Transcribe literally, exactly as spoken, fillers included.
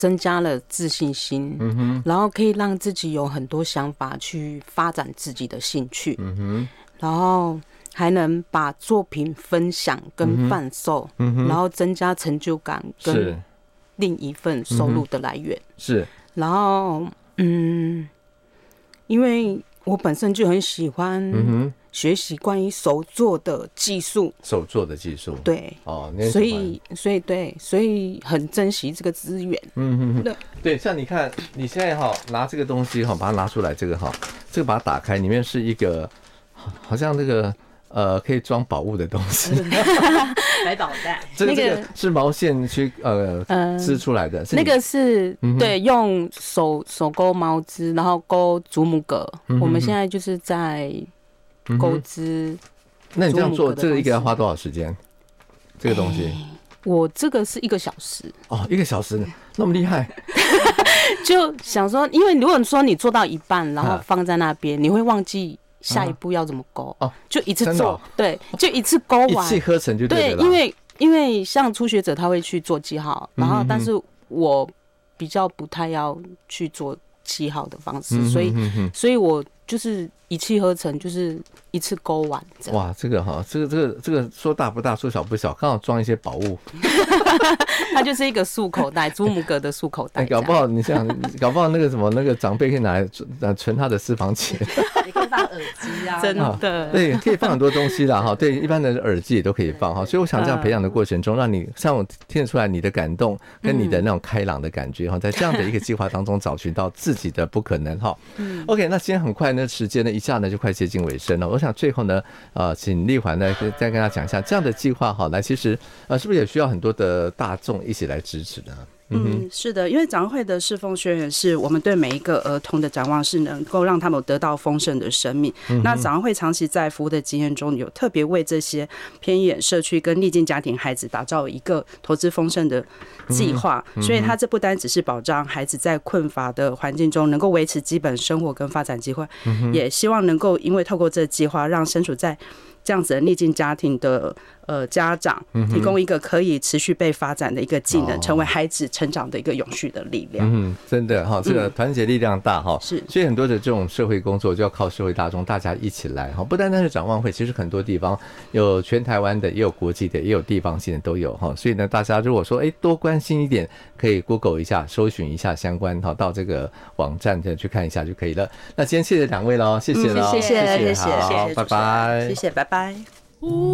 增加了自信心，嗯哼，然后可以让自己有很多想法去发展自己的兴趣，嗯哼，然后还能把作品分享跟贩售，嗯哼，然后增加成就感跟另一份收入的来源，是，然后嗯，因为我本身就很喜欢学习关于手作的技术， 手作的技术， 对，哦，所以所以对，所以很珍惜这个资源。嗯嗯，对对，像你看，你现在哈拿这个东西哈，把它拿出来，这个哈，这个把它打开，里面是一个好像那个呃可以装宝物的东西， 百宝袋。 这个、这个是毛线去呃织出来的， 那个是、嗯、对，用手手钩毛织，然后钩祖母革。嗯、我们现在就是在钩织、嗯。 那你这样做，这个一个要花多少时间？这个东西、欸， 我这个是一个小时。 哦，一个小时，那么厉害。 就想说，因为如果说你做到一半，然后放在那边，你会忘记下一步要怎么勾。哦，就一次做，哦、对，就一次勾完， 一气呵成就对了。 对，因为因为像初学者他会去做记号，然后但是我比较不太要去做记号的方式，嗯、所以所以我就是一气呵成，就是一次勾完。 哇，这个哈，这个这个这个说大不大，说小不小，刚好装一些宝物。 它就是一个束口袋，祖母格的束口袋、欸。 搞不好你想，搞不好那个什么，那个长辈可以拿来存他的私房钱。 你可以放耳机啊， 真的。 对，可以放很多东西啦哈。对，一般的耳机也都可以放哈。所以我想这样培养的过程中，让你像我听得出来你的感动跟你的那种开朗的感觉哈，在这样的一个计划当中找寻到自己的不可能哈。嗯。OK， 那今天很快呢，时间呢一下呢就快接近尾声了。我想最后呢，呃，请丽环呢再跟大家讲一下这样的计划哈，来其实呃是不是也需要很多的大众一起来支持呢？ 嗯，是的，因为展望会的侍奉宣言是我们对每一个儿童的展望是能够让他们得到丰盛的生命。嗯、那展望会长期在服务的经验中，有特别为这些偏远社区跟逆境家庭孩子打造一个投资丰盛的计划。嗯、所以它这不单只是保障孩子在困乏的环境中能够维持基本生活跟发展机会，嗯、也希望能够因为透过这个计划，让身处在这样子的逆境家庭的呃家长提供一个可以持续被发展的一个技能，成为孩子成长的一个永续的力量。 嗯，真的哈，这个团结力量大哈。是，所以很多的这种社会工作就要靠社会大众大家一起来哈，不单单是展望会，其实很多地方有全台湾的，也有国际的，也有地方性的都有哈。所以呢，大家如果说哎多关心一点，可以 Google 一下，搜寻一下相关哈，到这个网站去看一下就可以了。那今天谢谢两位喽，谢谢喽， 谢谢谢谢谢谢， 好，拜拜， 谢谢，拜拜。